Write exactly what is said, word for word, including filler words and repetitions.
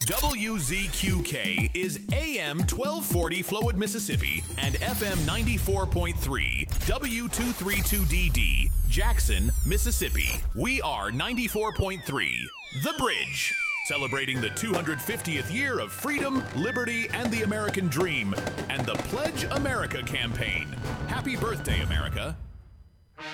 W Z Q K is A M twelve forty Flowood, Mississippi, and F M ninety-four point three W two thirty-two D D, Jackson, Mississippi. We are ninety-four point three, The Bridge, celebrating the two hundred fiftieth year of freedom, liberty, and the American dream, and the Pledge America campaign. Happy birthday, America.